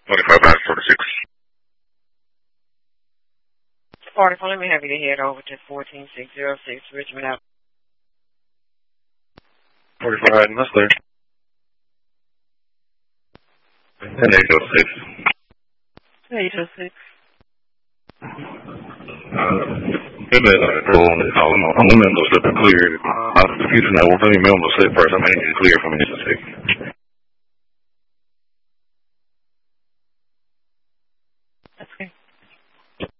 45-46. 44, let me have you to head over to 14606 Richmond Avenue. 45, that's clear. And 806. 806. Good day, Dr. On the mental slip and clear. The future network, let me mental slip first. I may need to clear from this mistake.